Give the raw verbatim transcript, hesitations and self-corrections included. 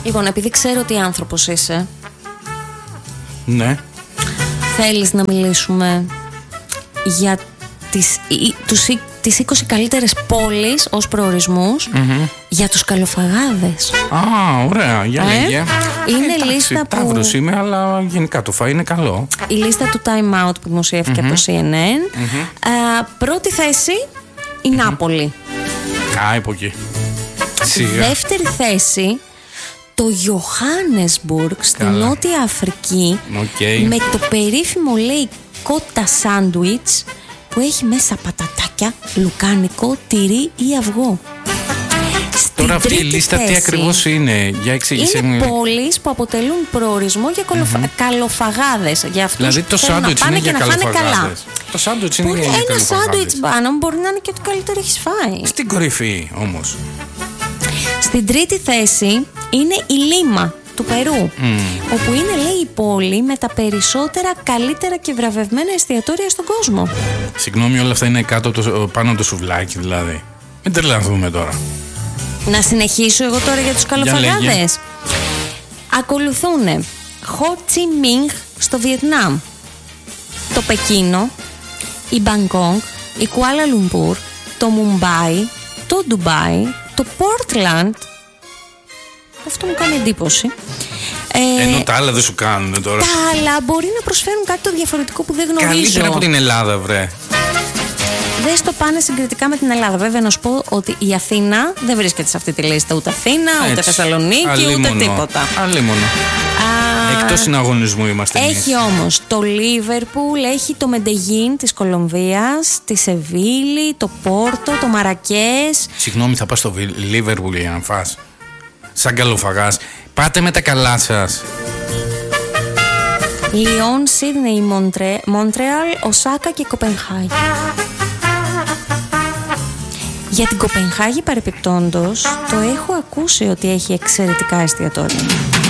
Λοιπόν, επειδή ξέρω τι άνθρωπος είσαι. Ναι. Θέλεις να μιλήσουμε για τις, τους, τις είκοσι καλύτερες πόλεις ως προορισμούς, mm-hmm. για τους καλοφαγάδες. Α, ωραία, για ε? λέγε. Είναι Εντάξει, λίστα που... Ταύρος είμαι, αλλά γενικά το φαΐ είναι καλό. Η λίστα του Time Out που δημοσιεύτηκε mm-hmm. από το σι εν εν. Mm-hmm. Α, πρώτη θέση η mm-hmm. Νάπολη. Α, είπε εκεί. Σιγά. Δεύτερη θέση το Johannesburg στη Καλά. Νότια Αφρική, okay. με το περίφημο, λέει, κότα σάντουιτς που έχει μέσα πατατάκια, λουκάνικο, τυρί ή αυγό. Τώρα αυτή η λίστα θέση, τι ακριβώς είναι, για εξήγησέ μου. Είναι πόλεις που αποτελούν προορισμό για κολοφα... mm-hmm. καλοφαγάδες. Για αυτούς δηλαδή το σάντουιτς είναι για καλοφαγάδες. Το σάντουιτς είναι μπορεί για καλοφαγάδες. Ένα σάντουιτς μπάνο μπορεί να είναι και το καλύτερο έχεις φάει. Στην κορυφή όμως. Στην τρίτη θέση είναι η Λίμα του Περού, mm. όπου είναι, λέει, η πόλη με τα περισσότερα, καλύτερα και βραβευμένα εστιατόρια στον κόσμο. Συγγνώμη, όλα αυτά είναι κάτω το, πάνω το σουβλάκι δηλαδή. Μην τρελαθούμε τώρα. Να συνεχίσω εγώ τώρα για τους καλοφαγάδες. Ακολουθούν Χο Τσι Μίνγκ στο Βιετνάμ, το Πεκίνο, η Μπαγκόγκ, η Κουάλα Λουμπούρ, το Μουμπάι, το Ντουμπάι, το Πόρτλαντ. Αυτό μου κάνει εντύπωση. Ε, Ενώ τα άλλα δεν σου κάνουν τώρα. Τα άλλα μπορεί να προσφέρουν κάτι το διαφορετικό που δεν γνωρίζω. Καλύτερα από την Ελλάδα, βρε. Δεν στο πάνε συγκριτικά με την Ελλάδα. Βέβαια, να σου πω ότι η Αθήνα δεν βρίσκεται σε αυτή τη λίστα. Ούτε Αθήνα, έτσι. Ούτε Θεσσαλονίκη, Αλλήμωνο. Ούτε τίποτα. Αλλήμωνο. Εκτός συναγωνισμού είμαστε εμείς. Έχει όμως το Λίβερπουλ, έχει το Μεντεγίν της Κολομβίας, τη Σεβίλη, το Πόρτο, το Μαρακές. Συγγνώμη, θα πας στο Λίβερπουλ για να φας. Σαν καλοφαγάς. Πάτε με τα καλά σας. Λιόν, Σίδνεϊ, Μοντρε... Μοντρεάλ, Οσάκα και Κοπενχάγη. Για την Κοπενχάγη παρεπιπτόντως, το έχω ακούσει ότι έχει εξαιρετικά εστιατόρια.